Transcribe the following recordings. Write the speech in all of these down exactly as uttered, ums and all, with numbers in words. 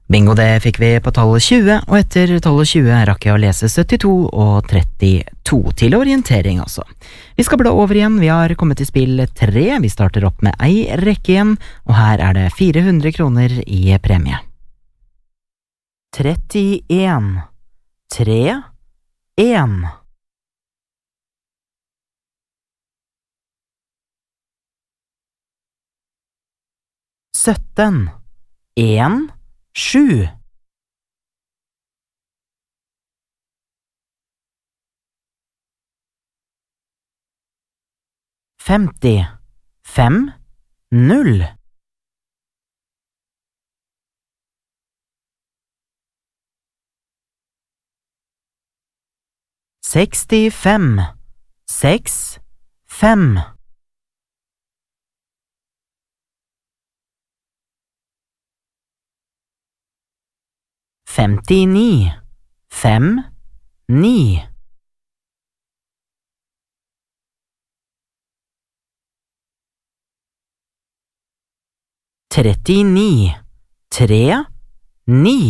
Bingo, det fikk vi på tallet tjue, og etter tallet tjue rakk jeg å lese syttito og trettito, til orientering altså. Vi skal bla over igjen, vi har kommet til spill tre, vi starter opp med ei rekke igjen, og her er det fire hundre kroner i premie. trettien, tre, en. sytten, en, sju. femti, fem, null. sekstifem, seks, fem. femtini, fem, ni. trettini, tre, ni.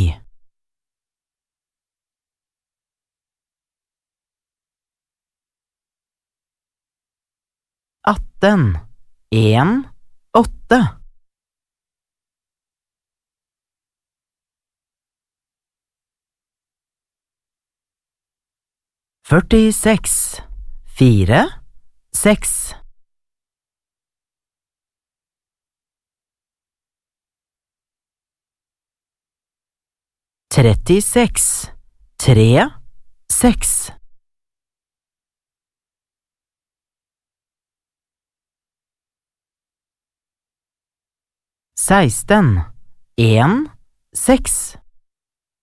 atten, en, åtte. førtiseks, fire, seks. trettiseks, tre, seks. seksten, en, seks.